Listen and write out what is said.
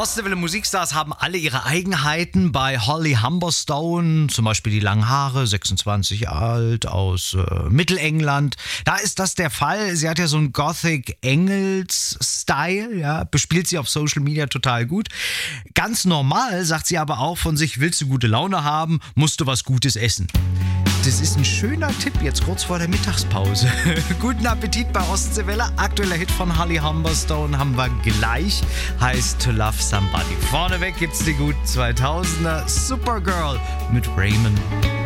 Ostseewelle Musikstars haben alle ihre Eigenheiten. Bei Holly Humberstone, zum Beispiel die langen Haare, 26 alt, aus Mittelengland. Da ist das der Fall. Sie hat ja so einen Gothic-Engels-Style, ja, bespielt sie auf Social Media total gut. Ganz normal sagt sie aber auch von sich, willst du gute Laune haben, musst du was Gutes essen. Das ist ein schöner Tipp jetzt kurz vor der Mittagspause. Guten Appetit bei Ostseewelle. Aktueller Hit von Holly Humberstone haben wir gleich. Heißt To Love Somebody. Vorneweg gibt's die guten 2000er. Supergirl mit Raymond.